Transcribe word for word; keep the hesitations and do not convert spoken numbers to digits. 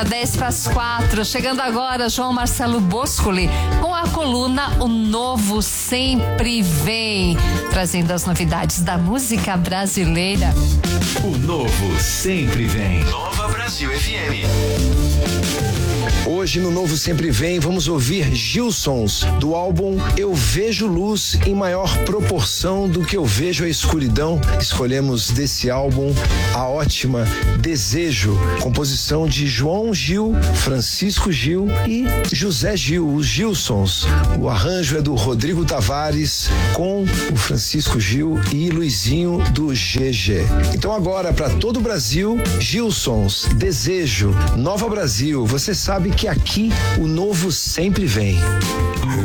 dez para as quatro, chegando agora João Marcelo Boscoli com a coluna O Novo Sempre Vem, trazendo as novidades da música brasileira. O Novo Sempre Vem. Nova Brasil F M. Hoje no Novo Sempre Vem vamos ouvir Gilsons do álbum Eu Vejo Luz em Maior Proporção do que Eu Vejo a Escuridão. Escolhemos desse álbum a ótima Desejo, composição de João Gil, Francisco Gil e José Gil, os Gilsons. O arranjo é do Rodrigo Tavares com o Francisco Gil e Luizinho do G G. Então agora para todo o Brasil, Gilsons, Desejo, Nova Brasil. Você sabe que aqui o novo sempre vem.